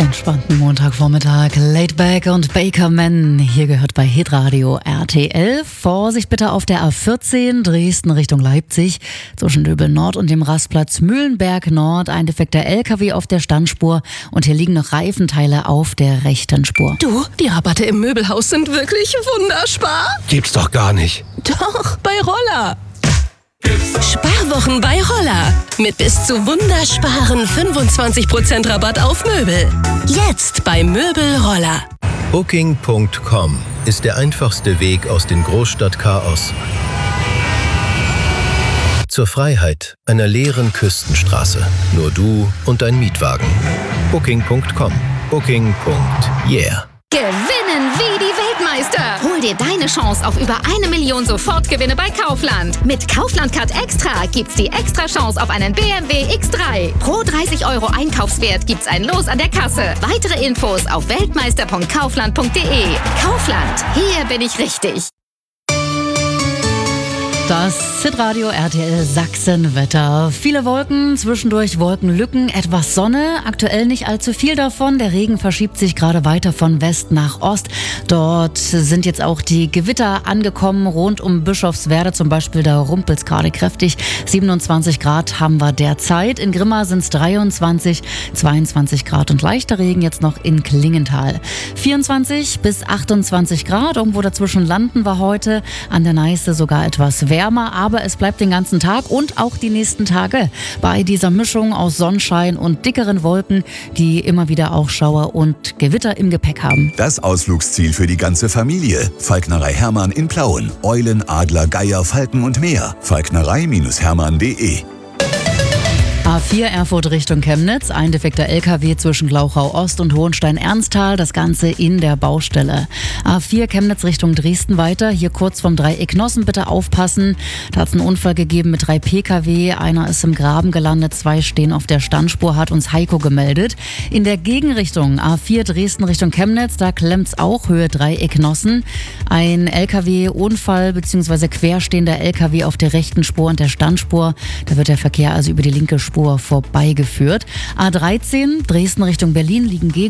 Entspannten Montagvormittag, Laidback und Bakerman. Hier gehört bei Hitradio RTL. Vorsicht bitte auf der A14 Dresden Richtung Leipzig. Zwischen Döbel Nord und dem Rastplatz Mühlenberg Nord. Ein defekter LKW auf der Standspur. Und hier liegen noch Reifenteile auf der rechten Spur. Du, die Rabatte im Möbelhaus sind wirklich wunderspar. Gibt's doch gar nicht. Doch, bei Roller. Sparwochen bei Roller. Mit bis zu wundersparen 25% Rabatt auf Möbel. Jetzt bei Möbel Roller. Booking.com ist der einfachste Weg aus dem Großstadtchaos zur Freiheit einer leeren Küstenstraße. Nur du und dein Mietwagen. Booking.com. Booking.yeah. Gewinnen wie die Weltmeister. Hol dir deine Chance auf über 1 Million Sofortgewinne bei Kaufland. Mit Kaufland Card Extra gibt's die extra Chance auf einen BMW X3. Pro 30 € Einkaufswert gibt's ein Los an der Kasse. Weitere Infos auf weltmeister.kaufland.de. Kaufland, hier bin ich richtig. Das Hitradio RTL Sachsenwetter. Viele Wolken, zwischendurch Wolkenlücken, etwas Sonne. Aktuell nicht allzu viel davon. Der Regen verschiebt sich gerade weiter von West nach Ost. Dort sind jetzt auch die Gewitter angekommen. Rund um Bischofswerda zum Beispiel, da rumpelt's gerade kräftig. 27 Grad haben wir derzeit. In Grimma sind's 23, 22 Grad und leichter Regen jetzt noch in Klingenthal. 24 bis 28 Grad. Irgendwo dazwischen landen wir heute. An der Neiße sogar etwas wärmer, aber es bleibt den ganzen Tag und auch die nächsten Tage bei dieser Mischung aus Sonnenschein und dickeren Wolken, die immer wieder auch Schauer und Gewitter im Gepäck haben. Das Ausflugsziel für die ganze Familie. Falknerei Hermann in Plauen. Eulen, Adler, Geier, Falken und mehr. Falknerei-hermann.de. A4 Erfurt Richtung Chemnitz, ein defekter LKW zwischen Glauchau Ost und Hohenstein-Ernsthal, das Ganze in der Baustelle. A4 Chemnitz Richtung Dresden weiter, hier kurz vom Dreieck Nossen bitte aufpassen. Da hat es einen Unfall gegeben mit 3 Pkw, einer ist im Graben gelandet, 2 stehen auf der Standspur, hat uns Heiko gemeldet. In der Gegenrichtung A4 Dresden Richtung Chemnitz, da klemmt's auch, Höhe Dreieck Nossen. Ein LKW-Unfall bzw. querstehender LKW auf der rechten Spur und der Standspur, da wird der Verkehr also über die linke Spur vorbeigeführt. A13 Dresden Richtung Berlin liegen